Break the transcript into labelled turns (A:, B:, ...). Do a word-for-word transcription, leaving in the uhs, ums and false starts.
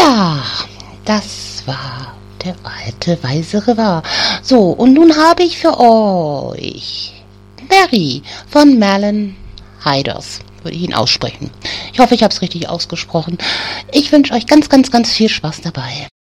A: Ja, das war der alte weise Revar. So, und nun habe ich für euch Mary von Merlin Heiders, würde ich ihn aussprechen. Ich hoffe, ich habe es richtig ausgesprochen. Ich wünsche euch ganz, ganz, ganz viel Spaß dabei.